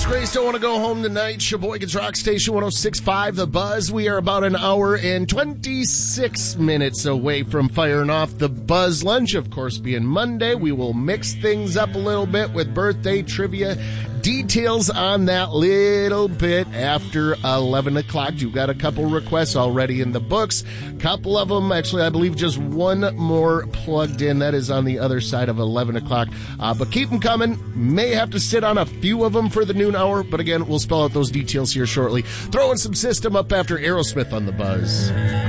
Grace, don't want to go home tonight. Sheboygan's Rock Station 106.5 The Buzz. We are about an hour and 26 minutes away from firing off the Buzz Lunch. Of course, being Monday, we will mix things up a little bit with birthday trivia. Details on that little bit after 11 o'clock. You've got a couple requests already in the books. Couple of them, actually, I believe just one more plugged in. That is on the other side of 11 o'clock. But keep them coming. May have to sit on a few of them for the noon hour. But again, we'll spell out those details here shortly. Throwing some system up after Aerosmith on the Buzz.